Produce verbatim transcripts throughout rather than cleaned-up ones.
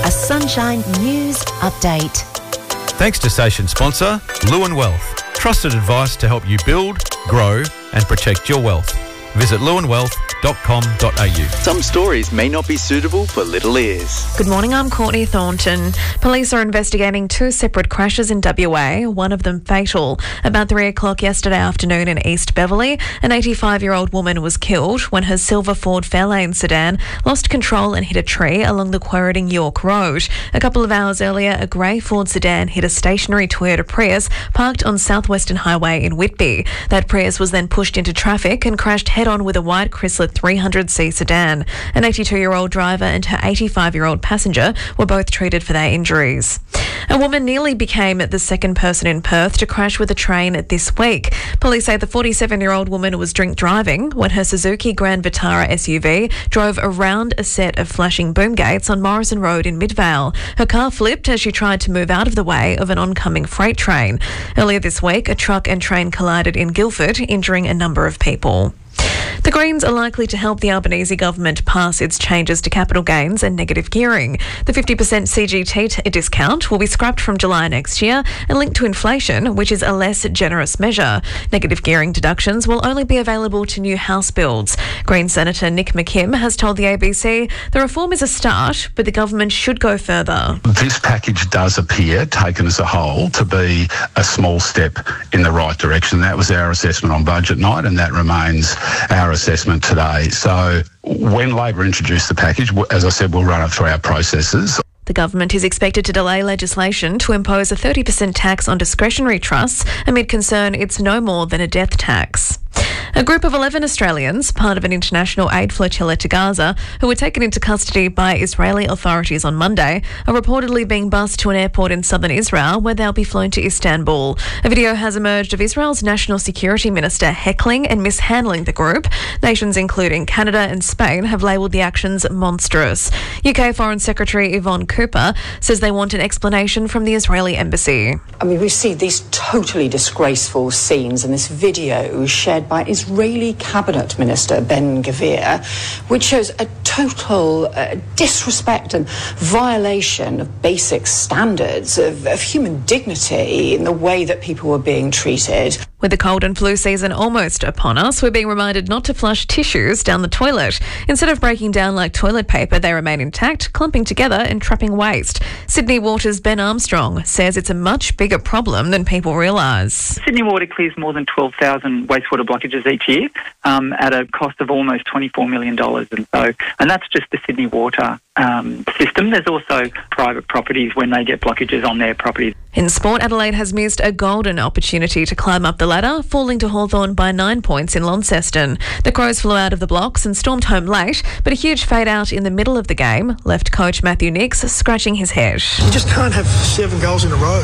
A Sunshine News Update. Thanks to station sponsor Lewin Wealth. Trusted advice to help you build, grow and protect your wealth. Visit lewin wealth dot com dot a u. Some stories may not be suitable for little ears. Good morning, I'm Courtney Thornton. Police are investigating two separate crashes in W A, one of them fatal. About three o'clock yesterday afternoon in East Beverley, an eighty-five-year-old woman was killed when her silver Ford Fairlane sedan lost control and hit a tree along the Quairading York Road. A couple of hours earlier, a grey Ford sedan hit a stationary Toyota Prius parked on Southwestern Highway in Whitby. That Prius was then pushed into traffic and crashed head-on with a white Chrysler three hundred C sedan. An eighty-two-year-old driver and her eighty-five-year-old passenger were both treated for their injuries. A woman nearly became the second person in Perth to crash with a train this week. Police say the forty-seven-year-old woman was drink driving when her Suzuki Grand Vitara S U V drove around a set of flashing boom gates on Morrison Road in Midvale. Her car flipped as she tried to move out of the way of an oncoming freight train. Earlier this week, a truck and train collided in Guildford, injuring a number of people. The Greens are likely to help the Albanese government pass its changes to capital gains and negative gearing. The fifty percent C G T t- discount will be scrapped from July next year and linked to inflation, which is a less generous measure. Negative gearing deductions will only be available to new house builds. Green Senator Nick McKim has told the A B C the reform is a start, but the government should go further. This package does appear, taken as a whole, to be a small step in the right direction. That was our assessment on budget night, and that remains our assessment today. So when Labor introduced the package, as I said, we'll run it through our processes. The government is expected to delay legislation to impose a thirty percent tax on discretionary trusts amid concern it's no more than a death tax. A group of eleven Australians, part of an international aid flotilla to Gaza, who were taken into custody by Israeli authorities on Monday, are reportedly being bussed to an airport in southern Israel where they'll be flown to Istanbul. A video has emerged of Israel's national security minister heckling and mishandling the group. Nations including Canada and Spain have labelled the actions monstrous. U K Foreign Secretary Yvonne Cooper says they want an explanation from the Israeli embassy. I mean, we see these totally disgraceful scenes in this video shared by Israeli Cabinet Minister Ben-Gvir, which shows a total uh, disrespect and violation of basic standards of, of human dignity in the way that people were being treated. With the cold and flu season almost upon us, we're being reminded not to flush tissues down the toilet. Instead of breaking down like toilet paper, they remain intact, clumping together and trapping waste. Sydney Water's Ben Armstrong says it's a much bigger problem than people realise. Sydney Water clears more than twelve thousand wastewater blockages each year um, at a cost of almost twenty-four million dollars. And so, and that's just the Sydney Water um, system. There's also private properties when they get blockages on their properties. In sport, Adelaide has missed a golden opportunity to climb up the ladder, falling to Hawthorn by nine points in Launceston. The Crows flew out of the blocks and stormed home late, but a huge fade out in the middle of the game left coach Matthew Nix scratching his head. You just can't have seven goals in a row.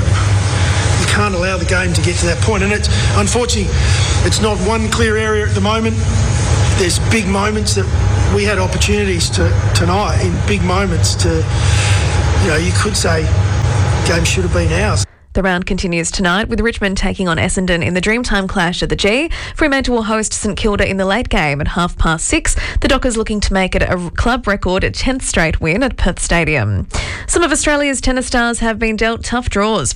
You can't allow the game to get to that point. And it's unfortunately, it's not one clear area at the moment. There's big moments that we had opportunities to tonight, in big moments to, you know, you could say game should have been ours. The round continues tonight with Richmond taking on Essendon in the Dreamtime clash at the G. Fremantle will host St Kilda in the late game at half past six. The Dockers looking to make it a club record tenth straight win at Perth Stadium. Some of Australia's tennis stars have been dealt tough draws.